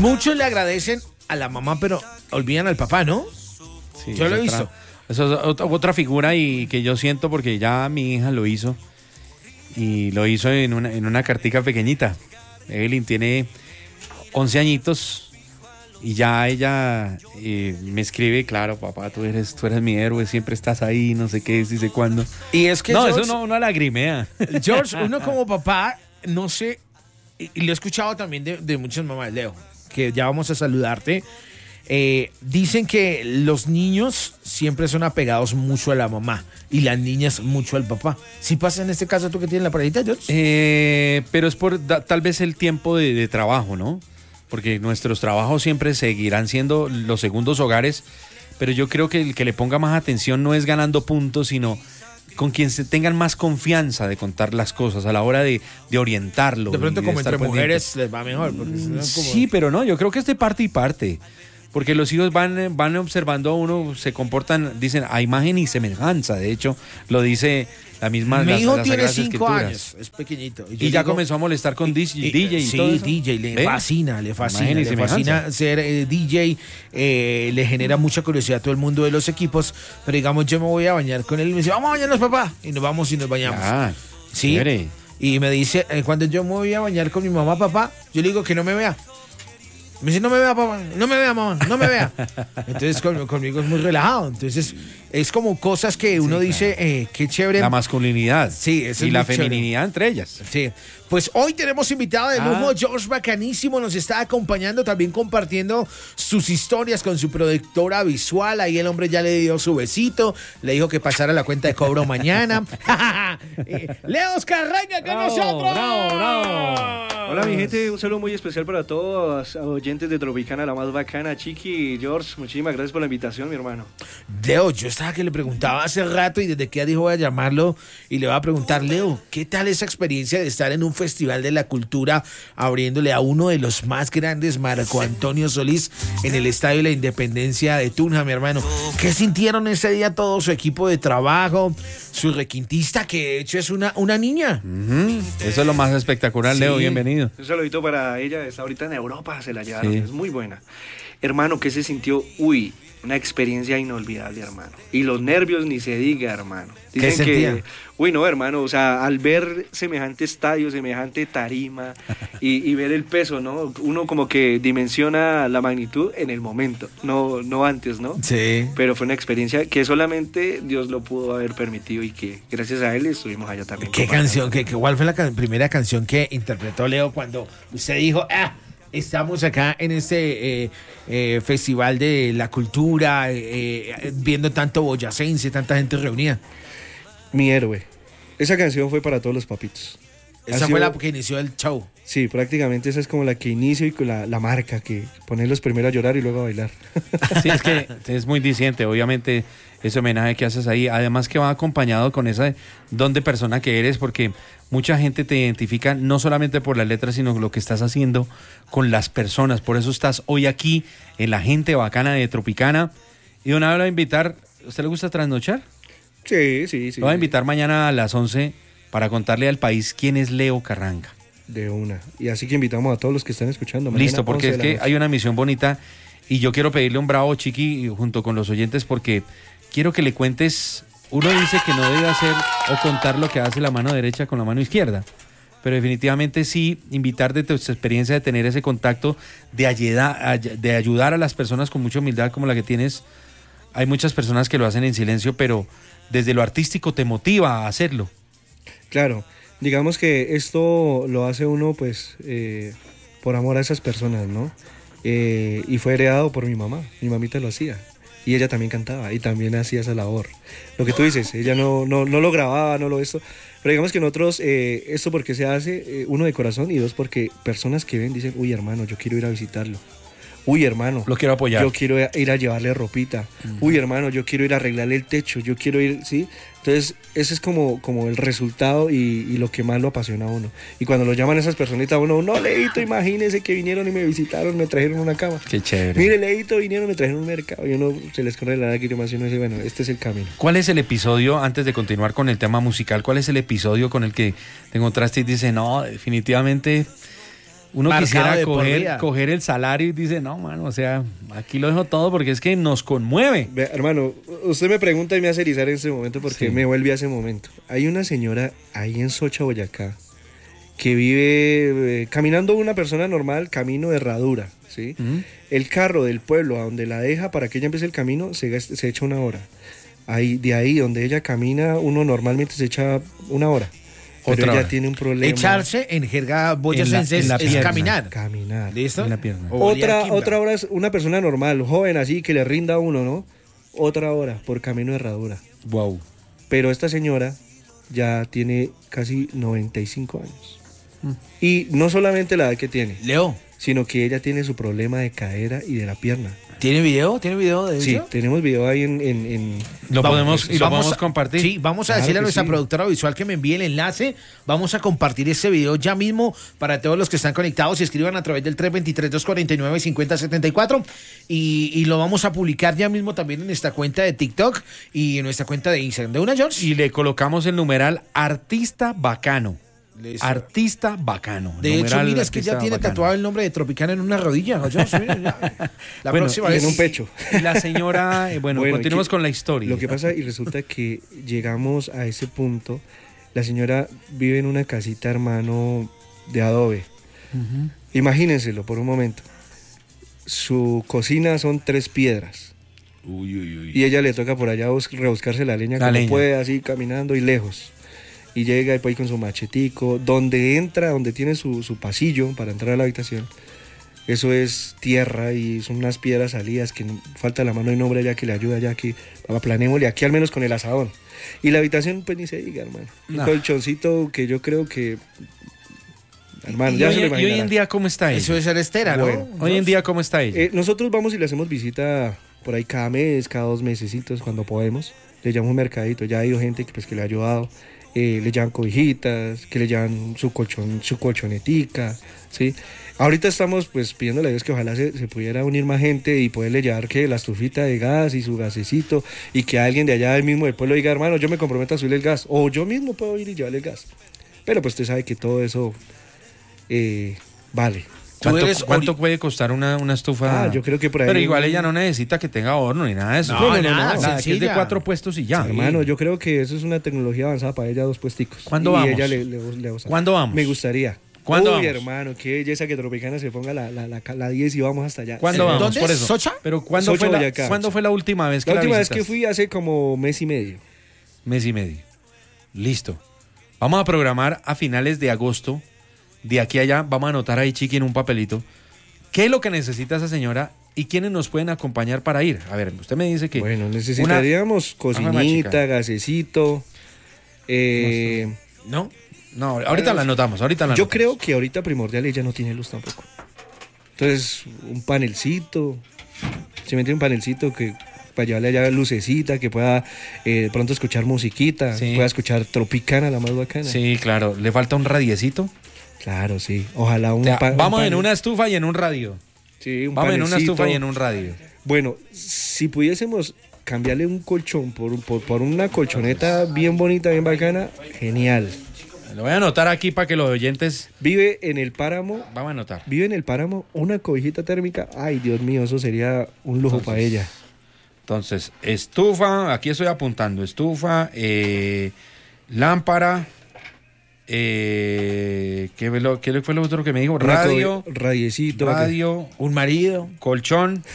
Muchos le agradecen a la mamá, pero olvidan al papá, ¿no? Sí, Yo lo he visto. Eso es otra figura y que yo siento porque ya mi hija lo hizo. Y lo hizo en una cartica pequeñita. Evelyn tiene 11 añitos y ya ella me escribe, claro, papá, tú eres mi héroe, siempre estás ahí, no sé qué, sí sé cuándo. Y es que no, George, eso no lagrimea. George, uno como papá, no sé, y lo he escuchado también de muchas mamás, Leo, que ya vamos a saludarte. Dicen que los niños siempre son apegados mucho a la mamá y las niñas mucho al papá. ¿Sí pasa en este caso tú que tienes la parejita, George? Pero es por tal vez el tiempo de trabajo, ¿no? Porque nuestros trabajos siempre seguirán siendo los segundos hogares, pero yo creo que el que le ponga más atención no es ganando puntos, sino con quien se tengan más confianza de contar las cosas a la hora de orientarlo. De pronto como entre pendiente. mujeres les va mejor. Porque si no, como... Sí, pero no, yo creo que es de parte y parte. Porque los hijos van observando a uno, se comportan, dicen, a imagen y semejanza. De hecho, lo dice la misma... Mi hijo las tiene Sagradas 5 Escrituras. años, es pequeñito. Y ya comenzó a molestar con DJ y sí, todo eso. DJ, le ¿Ve? fascina Imagen y le fascina semejanza. ser DJ, le genera mucha curiosidad a todo el mundo de los equipos, pero digamos yo me voy a bañar con él y me dice, vamos a bañarnos papá, y nos vamos y nos bañamos. Ah, Sí, chévere. y me dice, cuando yo me voy a bañar con mi mamá papá, yo le digo que no me vea. Me dice, no me vea, papá, no me vea, mamá, no me vea. Entonces conmigo es muy relajado. Entonces es como cosas que uno dice, qué chévere. La masculinidad. Sí, eso y es la muy chévere. feminidad entre ellas. Sí, pues hoy tenemos invitado de lujo, George Bacanísimo, nos está acompañando, también compartiendo sus historias con su productora visual. Ahí el hombre ya le dio su besito, le dijo que pasara la cuenta de cobro mañana. Leo Carreña con Bravo, nosotros. bravo, bravo. Hola mi gente, un saludo muy especial para todos oyentes de Tropicana, la más bacana. Chiqui, George, muchísimas gracias por la invitación, mi hermano. Leo, yo estaba que le preguntaba hace rato y desde que ya dijo voy a llamarlo y le voy a preguntar, Leo, ¿qué tal esa experiencia de estar en un festival de la cultura abriéndole a uno de los más grandes, Marco Antonio Solís, en el Estadio de la Independencia de Tunja, mi hermano? ¿Qué sintieron ese día todo su equipo de trabajo, su requintista, que de hecho es una niña? Eso es lo más espectacular, Sí. Leo, bienvenido. Un saludito para ella, está ahorita en Europa, se la llevaron, Sí. es muy buena. Hermano, ¿qué se sintió? Uy, una experiencia inolvidable, hermano. Y los nervios ni se diga, hermano. ¿Qué sentía? Uy, no, hermano, o sea, al ver semejante estadio, semejante tarima y ver el peso, ¿no? Uno como que dimensiona la magnitud en el momento, no antes, ¿no? Sí. Pero fue una experiencia que solamente Dios lo pudo haber permitido y que gracias a él estuvimos allá también. ¿Qué canción? ¿Cuál fue la primera canción que interpretó Leo cuando usted dijo, estamos acá en este festival de la cultura, viendo tanto boyacense, tanta gente reunida? Mi héroe. Esa canción fue para todos los papitos. Esa fue la que inició el show. Sí, prácticamente esa es como la que inicio y con la marca, que ponerlos primero a llorar y luego a bailar. Sí, es que es muy diciente, obviamente, ese homenaje que haces ahí. Además que va acompañado con ese don de persona que eres, porque mucha gente te identifica no solamente por las letras, sino lo que estás haciendo con las personas. Por eso estás hoy aquí en la gente bacana de Tropicana. Y de una vez lo voy a invitar, ¿a usted le gusta trasnochar? Sí. Lo voy a invitar mañana a las 11 para contarle al país quién es Leo Carranca. De una. Y así que invitamos a todos los que están escuchando. Mañana, Listo, porque 11 es de la que noche. hay una misión bonita y yo quiero pedirle un bravo, Chiqui, junto con los oyentes, porque quiero que le cuentes. Uno dice que no debe hacer o contar lo que hace la mano derecha con la mano izquierda, pero definitivamente sí invitar de tu experiencia de tener ese contacto, de ayudar a las personas con mucha humildad como la que tienes. Hay muchas personas que lo hacen en silencio, pero desde lo artístico te motiva a hacerlo. Claro, digamos que esto lo hace uno pues por amor a esas personas, ¿no? Y fue heredado por mi mamá, mi mamita lo hacía. Y ella también cantaba y también hacía esa labor. Lo que tú dices, ella no lo grababa, no lo esto. Pero digamos que nosotros, esto porque se hace, uno de corazón y dos porque personas que ven dicen, uy hermano, yo quiero ir a visitarlo. Uy hermano, Lo quiero apoyar. yo quiero ir a llevarle ropita. Uy hermano, yo quiero ir a arreglarle el techo, yo quiero ir, ¿sí? Entonces ese es como el resultado y lo que más lo apasiona a uno. Y cuando lo llaman esas personitas, uno, no, Leito, imagínese que vinieron y me visitaron, me trajeron una cama. Qué chévere. Mire, Leito, vinieron, me trajeron un mercado. Y uno se les corre la lágrima y uno dice, bueno, este es el camino. ¿Cuál es el episodio, antes de continuar con el tema musical, cuál es el episodio con el que te encontraste y dices, no, definitivamente uno Marcado quisiera de por vida. coger el salario y dice, no, mano, o sea, aquí lo dejo todo porque es que nos conmueve. Vea, hermano, usted me pregunta y me hace erizar en ese momento porque Sí. me vuelve a ese momento. Hay una señora ahí en Socha, Boyacá, que vive caminando una persona normal, camino de herradura, ¿sí? Ujú. El carro del pueblo a donde la deja para que ella empiece el camino se echa 1 hora. Ahí, de ahí donde ella camina, uno normalmente se echa 1 hora. Pero Otra ella hora. tiene un problema. Echarse en jerga boyacense en la es pierna. caminar. Caminar. ¿Listo? En la pierna. O Otra Kimba. hora es una persona normal, joven así, que le rinda a uno, ¿no? Otra hora por camino de herradura. Wow. Pero esta señora ya tiene casi 95 años. Y no solamente la edad que tiene, Leo, sino que ella tiene su problema de cadera y de la pierna. ¿tiene video? ¿Tiene video de Sí, eso? tenemos video ahí en Lo podemos Vamos a- compartir. Sí, vamos a Claro decirle a que nuestra sí. productora visual que me envíe el enlace. Vamos a compartir ese video ya mismo para todos los que están conectados y escriban a través del 323-249-5074 y lo vamos a publicar ya mismo también en nuestra cuenta de TikTok y en nuestra cuenta de Instagram. ¿De una, George? Y le colocamos el numeral artista bacano. Listo. Artista bacano. De hecho, Numeral mira, es que ya artista tiene bacano. tatuado el nombre de Tropicana en una rodilla, ¿no, George? Mira, ya. La Bueno, próxima y vez. en un pecho. Y la señora, bueno, Bueno, continuemos aquí- con la historia. Lo que pasa y resulta que llegamos a ese punto. La señora vive en una casita, hermano, de adobe. Ujú. Imagínenselo por un momento. Su cocina son 3 piedras. Uy, uy, uy. Y ella le toca por allá rebuscarse la leña La como leña. puede, así caminando y lejos. Y llega y pues con su machetico. Donde entra, donde tiene su pasillo para entrar a la habitación, eso es tierra y son unas piedras salidas que falta la mano de un hombre allá que le ayuda, ya que planeémosle aquí al menos con el asadón. Y la habitación, pues ni se diga, hermano. Un No. colchoncito que yo creo que. Hermano, Y ya hoy, se lo y hoy en imaginarán. día, ¿cómo está ella? Eso es ser estera, ¿no? Bueno, Hoy en día, ¿cómo está ella? Nosotros vamos y le hacemos visita por ahí cada mes, cada 2 mesecitos, cuando podemos. Le llevamos un mercadito. Ya ha ido gente que, pues, que le ha ayudado. Le llevan cobijitas, que le llevan su colchonetica, ¿sí? Ahorita estamos pues pidiéndole a Dios que ojalá se pudiera unir más gente y poderle llevar que la estufita de gas y su gasecito y que alguien de allá del mismo del pueblo diga, hermano, yo me comprometo a subirle el gas o yo mismo puedo ir y llevarle el gas. Pero pues usted sabe que todo eso vale. Tú eres ¿Cuánto puede costar una estufa? Yo creo que por ahí... Pero igual ella no necesita que tenga horno ni nada de eso. No, nada, Nada, que es de sencilla. 4 puestos y ya. Hermano, yo creo que eso es una tecnología avanzada para ella, 2 puesticos. ¿Cuándo y vamos? ella le usa. ¿Cuándo vamos? Me gustaría. ¿Cuándo Uy, vamos? hermano, qué belleza que Tropicana se ponga la 10 y vamos hasta allá. ¿Cuándo vamos? ¿Dónde? Por eso. ¿Socha? Pero ¿cuándo, Socha, fue Boyacá. ¿cuándo fue la última vez que La la última vez que visitaste? fui hace como mes y medio. Mes y medio. Listo. Vamos a programar a finales de agosto. De aquí a allá, vamos a anotar ahí, Chiqui, en un papelito. ¿Qué es lo que necesita esa señora y quiénes nos pueden acompañar para ir? A ver, usted me dice que... Bueno, necesitaríamos Ajá, machica. cocinita, gasecito. ¿No? No, ahorita la anotamos, ahorita la Yo anotamos. creo que ahorita primordial ella no tiene luz tampoco. Entonces, un panelcito. Se mete un panelcito que para llevarle allá lucecita, que pueda de pronto escuchar musiquita, Sí. pueda escuchar Tropicana, la más bacana. Sí, claro. ¿Le falta un radiecito? Claro, sí. Ojalá un, O sea, vamos en panel. una estufa y en un radio. Sí, un Vamos en una panelcito. estufa y en un radio. Bueno, si pudiésemos cambiarle un colchón por una colchoneta bien bonita, bien bacana, genial. Lo voy a anotar aquí para que los oyentes... Vive en el páramo, Vamos a anotar. una cobijita térmica. Ay, Dios mío, eso sería un lujo para ella. Entonces, estufa, aquí estoy apuntando, estufa, lámpara, ¿qué fue lo otro que me dijo? Radio, Radiecito. radio, Un marido. colchón,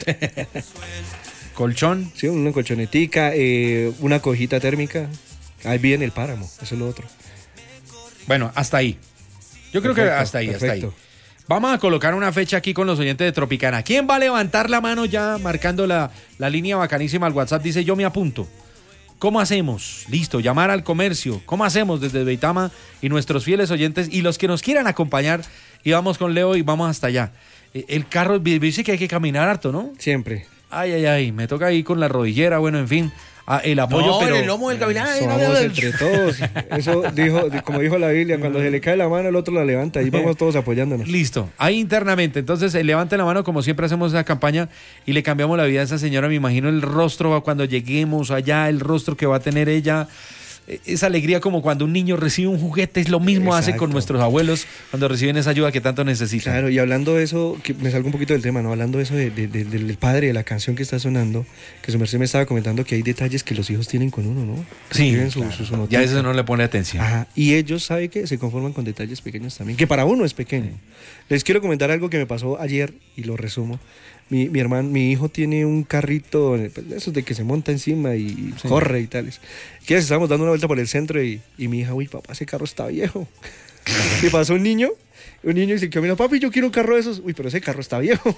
colchón. Sí, una colchonetica, una cobijita térmica. Ahí vive en el páramo, eso es lo otro. Bueno, hasta ahí. Yo creo que Perfecto, hasta ahí, hasta ahí. perfecto. Vamos a colocar una fecha aquí con los oyentes de Tropicana. ¿Quién va a levantar la mano ya marcando la línea bacanísima al WhatsApp? Dice, yo me apunto. ¿Cómo hacemos? Listo, llamar al comercio. ¿Cómo hacemos desde Beitama y nuestros fieles oyentes y los que nos quieran acompañar? Y vamos con Leo y vamos hasta allá. El carro, dice que hay que caminar harto, ¿no? Siempre. Ay, ay, ay, me toca ir con la rodillera, bueno, en fin. El apoyo, No, pero... en el lomo del gavilán. Ay, no, Somos no, no. entre todos. Eso como dijo la Biblia, cuando se le cae la mano, el otro la levanta. Y vamos todos apoyándonos. Listo, ahí internamente. Entonces, levante la mano como siempre hacemos esa campaña y le cambiamos la vida a esa señora. Me imagino el rostro cuando lleguemos allá, el rostro que va a tener ella. esa alegría como cuando un niño recibe un juguete, es lo mismo hace con Exacto. nuestros abuelos cuando reciben esa ayuda que tanto necesitan. Claro, y hablando de eso, que me salgo un poquito del tema, ¿no? Hablando de eso del padre, de la canción que está sonando, que su merced me estaba comentando que hay detalles que los hijos tienen con uno, ¿no? Que Sí, escriben claro. su Ya notica. eso no le pone atención. Ajá, y ellos, ¿sabe qué? Se conforman con detalles pequeños también, que para uno es pequeño. Les quiero comentar algo que me pasó ayer y lo resumo. Mi hijo tiene un carrito, pues, de esos de que se monta encima y Sí. corre y tales. Que estábamos dando una vuelta por el centro y mi hija, uy, papá, ese carro está viejo. Y pasó un niño y se quedó mirando, papi, yo quiero un carro de esos. Uy, pero ese carro está viejo.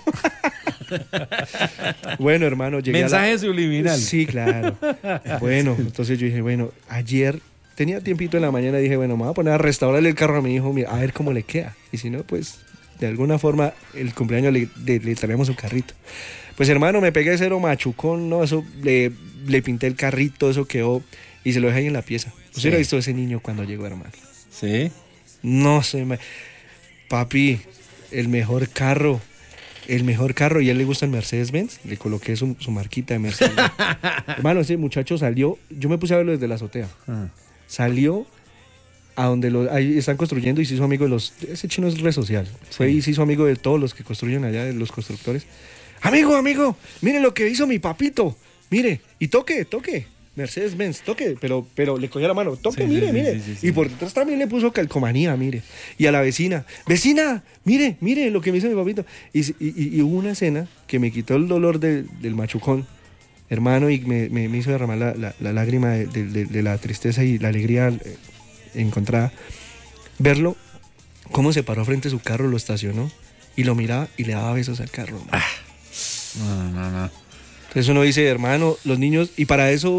Bueno, hermano, llegué Mensaje subliminal. Sí, claro. Bueno, entonces yo dije, bueno, ayer tenía tiempito en la mañana y dije, bueno, me voy a poner a restaurarle el carro a mi hijo, mira, a ver cómo le queda. Y si no, pues, de alguna forma, el cumpleaños le traemos un carrito. Pues, hermano, me pegué cero machucón, ¿no? Eso, le pinté el carrito, eso quedó, y se lo dejé ahí en la pieza. ¿Usted lo ha visto ese niño cuando llegó, hermano? Sí. No sé, papi, el mejor carro, y a él le gusta el Mercedes-Benz, le coloqué su marquita de Mercedes. Hermano, ese muchacho salió, yo me puse a verlo desde la azotea, Ah. salió a donde ahí están construyendo y se hizo amigo de ese chino es re social, fue y se hizo amigo de todos los que construyen allá, de los constructores. Amigo, mire lo que hizo mi papito, mire, y toque, Mercedes-Benz, toque, pero le cogió la mano, toque, Sí, mire, sí, mire. sí, sí, sí. Y por detrás también le puso calcomanía, mire. Y a la vecina, mire lo que me hizo mi papito. Y hubo una escena que me quitó el dolor del machucón, hermano, y me hizo derramar la lágrima de la tristeza y la alegría encontrada. Verlo, cómo se paró frente a su carro, lo estacionó, y lo miraba y le daba besos al carro. Hermano. No. Entonces uno dice, hermano, los niños, y para eso